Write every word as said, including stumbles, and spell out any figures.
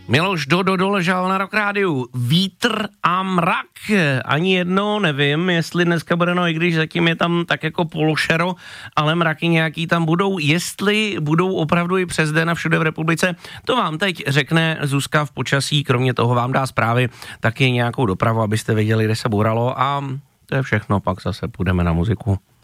Miloš Dodo doležal na Rock Rádiu. Vítr a mrak. Ani jedno, nevím, jestli dneska bude, no i když zatím je tam tak jako pološero, ale mraky nějaký tam budou. Jestli budou opravdu i přes den a všude v republice, to vám teď řekne Zuzka v počasí. Kromě toho vám dá zprávy, taky nějakou dopravu, abyste věděli, kde se bouralo, a to je všechno, pak zase půjdeme na muziku.